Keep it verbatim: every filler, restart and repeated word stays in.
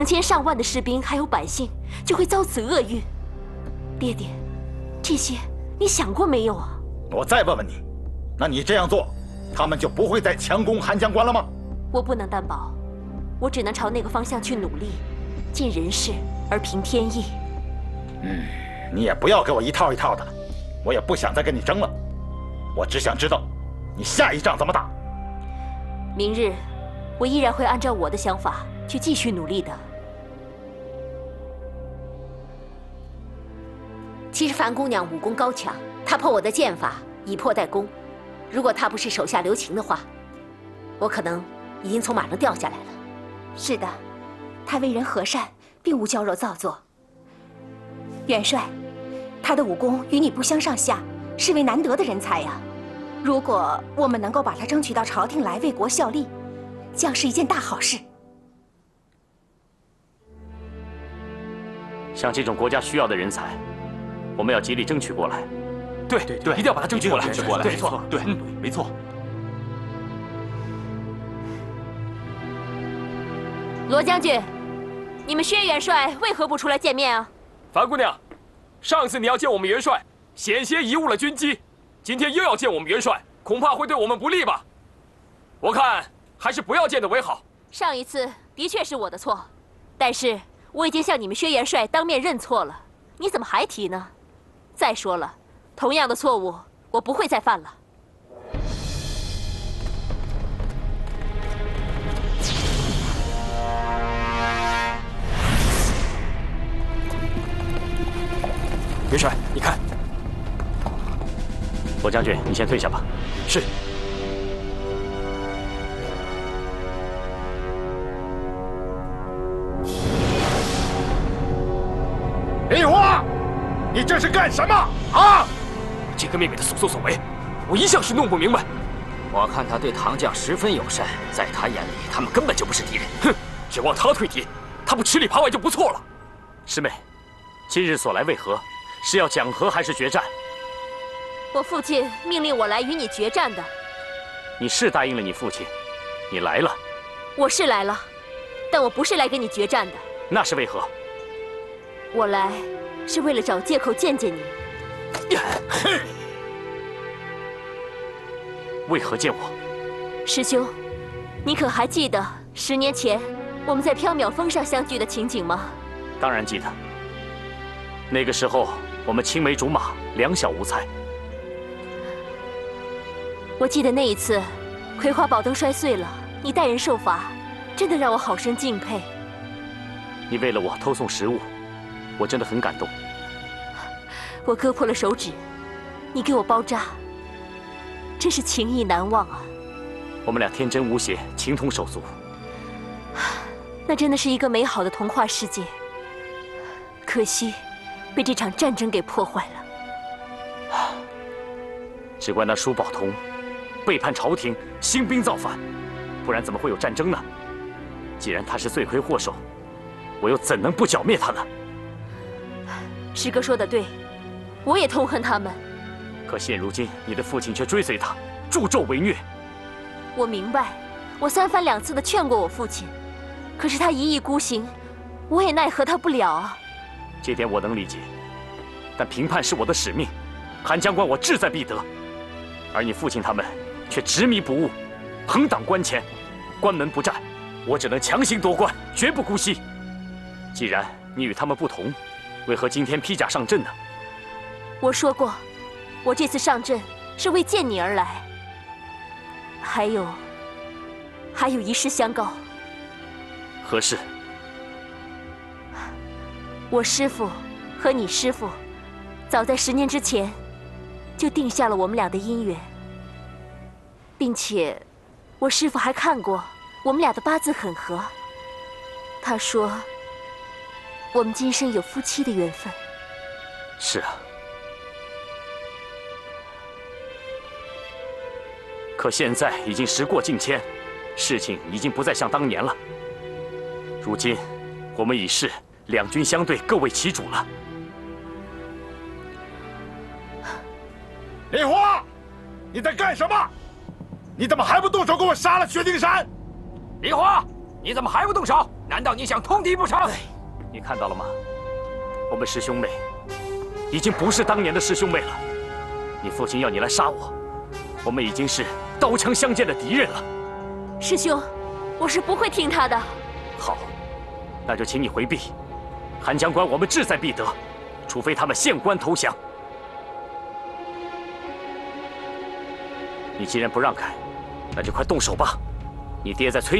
成千上万的士兵还有百姓就会遭此厄运。爹爹，这些你想过没有啊？ 我再问问你，那你这样做，他们就不会再强攻韩江关了吗？ 我不能担保，我只能朝那个方向去努力，尽人事而平天意。 嗯，你也不要给我一套一套的，我也不想再跟你争了。我只想知道，你下一仗怎么打。 明日，我依然会按照我的想法去继续努力的。其实樊姑娘武功高强，她破我的剑法，以破代攻。如果她不是手下留情的话，我可能已经从马上掉下来了。 是的，她为人和善，并无娇柔造作。元帅，她的武功与你不相上下，是位难得的人才呀。如果我们能够把她争取到朝廷来为国效力，将是一件大好事。 像这种国家需要的人才，我们要极力争取过来。 对对对，一定要把他争取过来，争取过来，没错，对，没错。 罗将军，你们薛元帅为何不出来见面啊？ 樊姑娘，上次你要见我们元帅，险些贻误了军机，今天又要见我们元帅，恐怕会对我们不利吧？我看还是不要见的为好。 上一次的确是我的错，但是我已经向你们薛元帅当面认错了，你怎么还提呢？再说了，同样的错误我不会再犯了。 元帅，你看， 罗将军，你先退下吧。 是。 李华，你这是干什么啊？ 这个妹妹的所作所为，我一向是弄不明白。 我看他对唐将十分友善，在他眼里，他们根本就不是敌人。 哼，指望他退敌，他不吃里扒外就不错了。 师妹，今日所来为何？是要讲和还是决战？ 我父亲命令我来与你决战的。 你是答应了你父亲，你来了。 我是来了，但我不是来跟你决战的。 那是为何？ 我来是为了找借口见见你。 为何见我？ 师兄，你可还记得十年前我们在缥缈峰上相聚的情景吗？ 当然记得。那个时候我们青梅竹马，两小无猜。 我记得那一次，葵花宝灯摔碎了，你待人受罚，真的让我好生敬佩。 你为了我偷送食物，我真的很感动。 我割破了手指，你给我包扎，真是情谊难忘啊。 我们俩天真无邪，情同手足。 那真的是一个美好的童话世界，可惜被这场战争给破坏了。 只怪那舒宝同背叛朝廷，兴兵造反，不然怎么会有战争呢？既然他是罪魁祸首，我又怎能不剿灭他呢？ 师哥说的对，我也痛恨他们。 可现如今，你的父亲却追随他，助纣为虐。 我明白，我三番两次的劝过我父亲，可是他一意孤行，我也奈何他不了啊。 这点我能理解，但平叛是我的使命，韩将关我志在必得，而你父亲他们却执迷不悟，横挡关前，关门不战，我只能强行夺关，绝不姑息。既然你与他们不同，为何今天披甲上阵呢？ 我说过，我这次上阵是为见你而来。还有，还有一事相告。 何事？ 我师父和你师父，早在十年之前，就定下了我们俩的姻缘，并且，我师父还看过我们俩的八字很合。他说，我们今生有夫妻的缘分。 是啊。可现在已经时过境迁，事情已经不再像当年了。如今，我们已是两军相对，各为其主了。 李华，你在干什么？你怎么还不动手给我杀了薛丁山？ 李华，你怎么还不动手？ 难道你想通敌不成？ 你看到了吗？我们师兄妹已经不是当年的师兄妹了。你父亲要你来杀我，我们已经是刀枪相见的敌人了。 师兄，我是不会听他的。 好，那就请你回避。韩将官，我们志在必得，除非他们献官投降。你既然不让开，那就快动手吧。你爹在催。